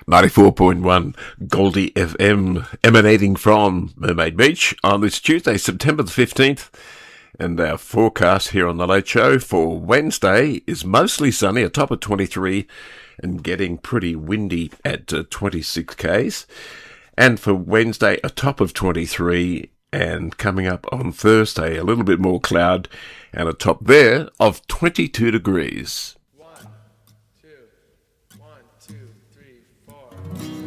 94.1 Goldie FM, emanating from Mermaid Beach on this Tuesday, September the 15th. And our forecast here on The Late Show for Wednesday is mostly sunny, a top of 23, and getting pretty windy at 26 Ks. And for Wednesday, a top of 23, and coming up on Thursday, a little bit more cloud, and a top there of 22 degrees.